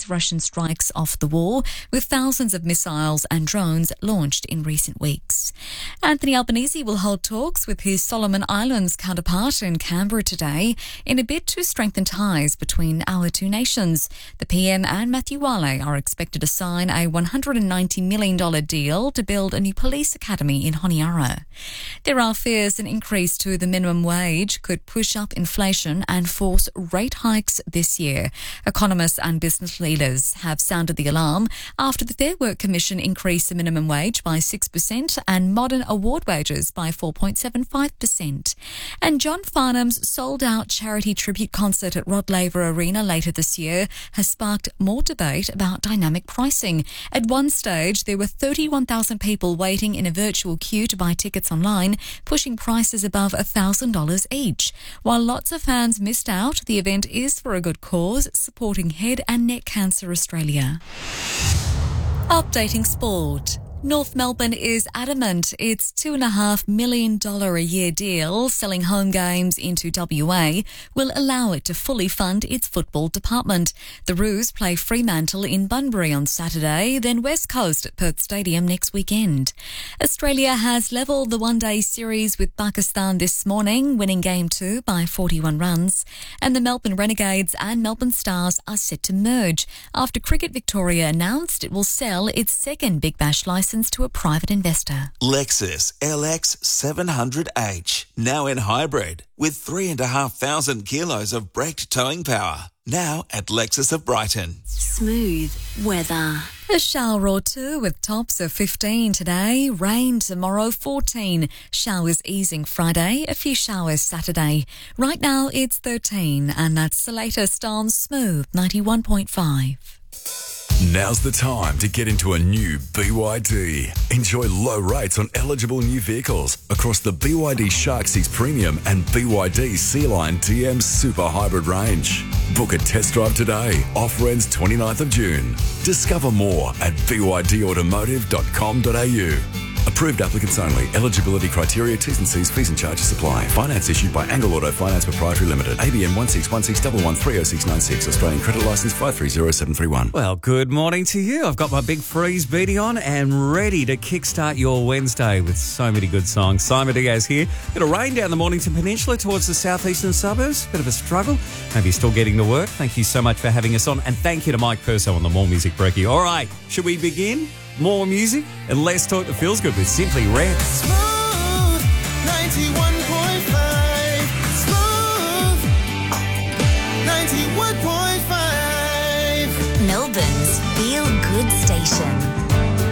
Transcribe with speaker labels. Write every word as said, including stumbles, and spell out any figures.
Speaker 1: ease Russian strikes off the war, with thousands of missiles and drones launched in recent weeks. Anthony Albanese will hold talks with his Solomon Islands counterpart in Canberra today in a bid to strengthen ties between our two nations. The P M and Matthew Wale are expected to sign a one hundred ninety million dollars deal to build a new police academy in Honiara. There are fears an increase to the minimum wage could push up inflation and force rate hikes this year. Economists and business leaders have sounded the alarm after the Fair Work Commission increased the minimum wage by six percent and modern award wages by four point seven five percent. And John Farnham's sold-out charity tribute concert at Rod Laver Arena later this year has sparked more debate about dynamic pricing. At one stage, there were thirty-one thousand people waiting in a virtual queue to buy tickets online, pushing prices above one thousand dollars each. While lots of fans missed out, the event is for a good cause, supporting Head and Neck Cancer Australia. Updating sport. North Melbourne is adamant its two point five million dollars a year deal selling home games into W A will allow it to fully fund its football department. The Roos play Fremantle in Bunbury on Saturday, then West Coast at Perth Stadium next weekend. Australia has levelled the one-day series with Pakistan this morning, winning Game two by forty-one runs. And the Melbourne Renegades and Melbourne Stars are set to merge after Cricket Victoria announced it will sell its second Big Bash licence to a private investor.
Speaker 2: Lexus L X seven hundred H, now in hybrid, with three and a half thousand kilos of braked towing power. Now at Lexus of Brighton.
Speaker 3: Smooth weather.
Speaker 1: A shower or two with tops of fifteen today, rain tomorrow fourteen, showers easing Friday, a few showers Saturday. Right now it's thirteen, and that's the latest on Smooth ninety-one point five.
Speaker 4: Now's the time to get into a new B Y D. Enjoy low rates on eligible new vehicles across the B Y D Shark six Premium and B Y D Sea Line D M Super Hybrid range. Book a test drive today. Offer ends twenty-ninth of June. Discover more at b y d automotive dot com dot a u. Approved applicants only. Eligibility criteria, T's and C's, fees and charges apply. Finance issued by Angle Auto Finance Proprietary Limited. A B N one six one six one one three oh six nine six. Australian credit licence five three zero seven three one.
Speaker 5: Well, good morning to you. I've got my big freeze beanie on and ready to kickstart your Wednesday with so many good songs. Simon Diaz here. Bit of rain down the Mornington Peninsula towards the southeastern suburbs. Bit of a struggle. Maybe you're still getting to work. Thank you so much for having us on. And thank you to Mike Perso on the More Music Brekkie. All right, should we begin? More music and less talk that feels good with Simply Red.
Speaker 6: Smooth ninety-one point five. Smooth ninety-one point five.
Speaker 3: Melbourne's Feel Good Station.